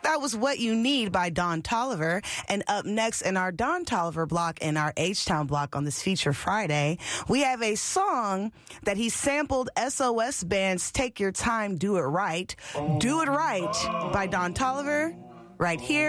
That was What You Need by Don Toliver. And up next in our Don Toliver block and our H-Town block on this Feature Friday, we have a song that he sampled SOS Band's Take Your Time, Do It Right. Do It Right by Don Toliver right here.